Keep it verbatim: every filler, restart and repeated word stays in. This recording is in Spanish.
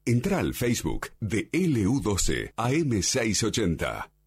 Entra al Facebook de L U doce A M seiscientos ochenta.